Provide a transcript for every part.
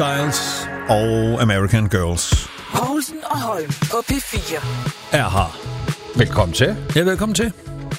Styles og American Girls. Poulsen og Holm på P4 er her. Velkommen til. Ja, velkommen til.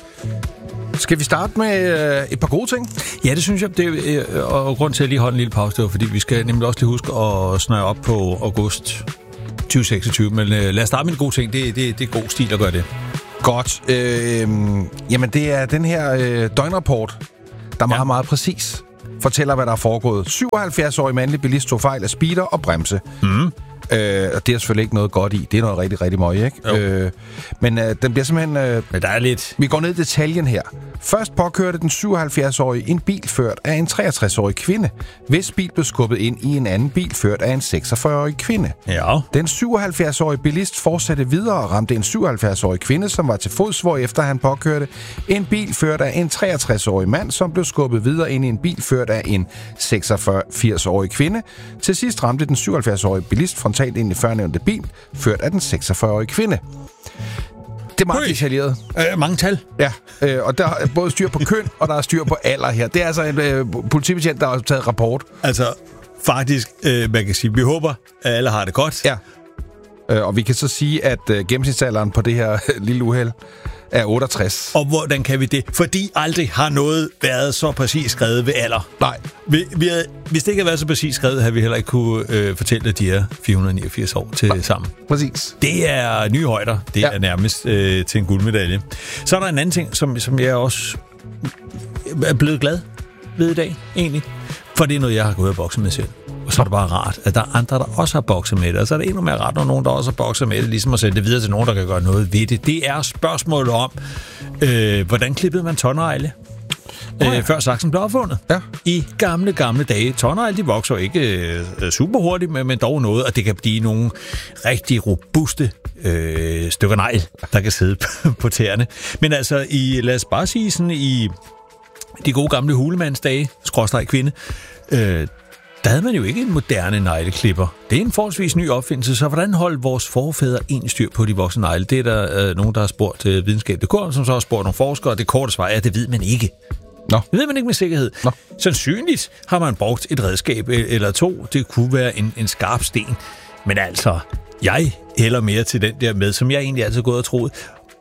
Skal vi starte med et par gode ting? Ja, det synes jeg. Og grund til at lige holde en lille pause, det var, fordi vi skal nemlig også lige huske at snøre op på august 2026. Men lad os starte med en god ting. Det er god stil at gøre det. Godt. Jamen, det er den her døgnrapport, der meget, meget præcis fortæller, hvad der er foregået. 77-årig mandlig bilist tog fejl af speeder og bremse. Og det er selvfølgelig ikke noget godt i. Det er noget rigtig, rigtig møg, ikke? Men den bliver simpelthen... Men der er lidt... Vi går ned i detaljen her. Først påkørte den 77-årige en bil ført af en 63-årig kvinde, hvis bil blev skubbet ind i en anden bil ført af en 46-årig kvinde. Ja. Den 77-årige bilist fortsatte videre og ramte en 77-årig kvinde, som var til fods, hvorefter han påkørte en bil ført af en 63-årig mand, som blev skubbet videre ind i en bil ført af en 86-årig kvinde. Til sidst ramte den 77-årige bilist frontalt ind i førnævnte bil, ført af den 46-årige kvinde. Det er meget detaljeret. Mange tal. Ja, og der er både styr på køn, og der er styr på alder her. Det er altså en politibetjent, der har taget rapport. Altså, faktisk, man kan sige, vi håber, at alle har det godt. Ja, og vi kan så sige, at gennemsnitsalderen på det her lille uheld er 68. Og hvordan kan vi det? Fordi aldrig har noget været så præcis skrevet ved alder. Nej. Hvis det ikke havde været så præcis skrevet, havde vi heller ikke kunne fortælle, at de er 489 år til sammen. Præcis. Det er nye højder. Det er nærmest til en guldmedalje. Så er der en anden ting, som jeg også er blevet glad ved i dag, egentlig. For det er noget, jeg har gået og bokset med selv. Og så er det bare rart, at der er andre, der også har bokset med det. Og så er det endnu mere rart, når nogen, der også har bokset med det, ligesom at sende det videre til nogen, der kan gøre noget ved det. Det er spørgsmålet om, hvordan klippede man tårnegle, før saksen blev opfundet. Ja. I gamle dage. Tårnegle, de vokser ikke super hurtigt, men dog noget, og det kan blive nogle rigtig robuste stykker negl, der kan sidde på tæerne. Men altså, lad os bare sige sådan, i de gode gamle hulemandsdage, /kvinde, der havde man jo ikke en moderne negleklipper. Det er en forholdsvis ny opfindelse, så hvordan holdt vores forfædre egentlig styr på de voksne negle? Det er der nogen, der har spurgt videnskab.dk, som så har spurgt nogle forskere, og det korte svar er, at det ved man ikke. Nå. Det ved man ikke med sikkerhed. Nå. Sandsynligt har man brugt et redskab eller to. Det kunne være en skarp sten. Men altså, jeg hælder mere til den der med, som jeg egentlig altid har gået og troet,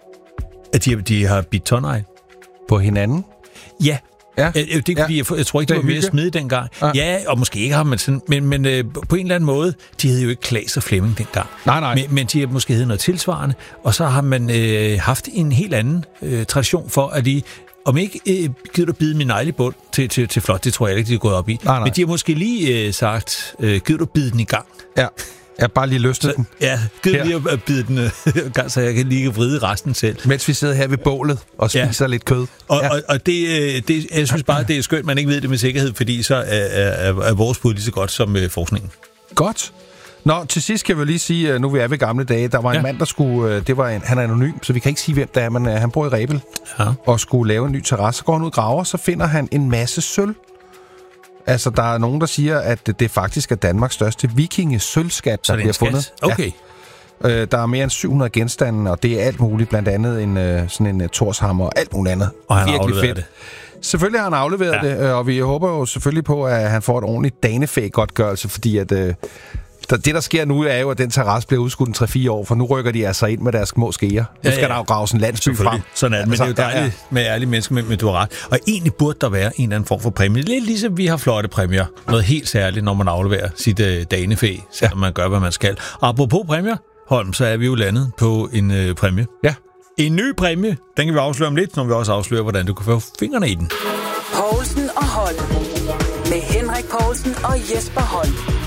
at de har bidt tårnegle. På hinanden? Ja. Ja. Det kunne jeg tror ikke, det var mere smidigt dengang. Ja, og måske ikke har man sådan, men på en eller anden måde, de hed jo ikke Klaas og Flemming dengang. Nej. Men de har måske hed noget tilsvarende, og så har man haft en helt anden tradition for, at de, om ikke gider du bide min negle i bund til flot, det tror jeg ikke, de er gået op i. Nej. Men de har måske lige sagt, gider du bide den i gang? Ja. Jeg har bare lige løsnet den. Ja, gider lige at bide den gang, så jeg kan lige vride resten selv. Mens vi sidder her ved bålet og spiser lidt kød. Og det, jeg synes bare, det er skønt, man ikke ved det med sikkerhed, fordi så er vores bud lige så godt som forskningen. Godt. Nå, til sidst kan vi lige sige, nu vi er ved gamle dage, der var en mand, der skulle, han er anonym, så vi kan ikke sige, hvem det er, men han bor i Rebel og skulle lave en ny terrasse. Så går han ud og graver, så finder han en masse sølv. Altså, der er nogen, der siger, at det faktisk er Danmarks største vikingesølvskat, der bliver fundet. Okay. Ja. Der er mere end 700 genstande, og det er alt muligt, blandt andet sådan en torshammer og alt muligt andet. Og han har afleveret det. Selvfølgelig har han afleveret det, og vi håber jo selvfølgelig på, at han får et ordentligt danefæ-godtgørelse, fordi at... Det, der sker nu, er jo, at den terrasse bliver udskudt 3-4 år, for nu rykker de altså ind med deres små skeer. Nu skal der jo graves en landsby frem. Sådan er det, men det er jo dejligt med ærlige mennesker, men du har ret. Og egentlig burde der være en eller anden form for præmie. Lidt ligesom vi har flotte præmier. Noget helt særligt, når man afleverer sit danefæ, selvom man gør, hvad man skal. Og apropos præmier, Holm, så er vi jo landet på en præmie. Ja. En ny præmie, den kan vi afsløre om lidt, når vi også afslører, hvordan du kan få fingrene i den. Poulsen og Holm. Med Henrik Poulsen og Jesper Holm.